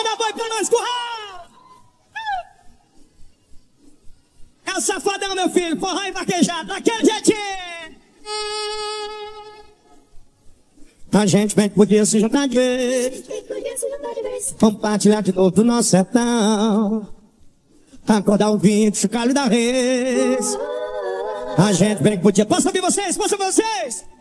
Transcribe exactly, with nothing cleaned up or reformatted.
dá boi pra nós, curral! É o safadão, meu filho, forró e vaquejado, daquele jeitinho! A gente bem que podia se juntar de vez, compartilhar de novo do nosso sertão, acordar o vinho, chocalho da res. A gente bem que podia... Posso ouvir vocês? Posso ouvir vocês?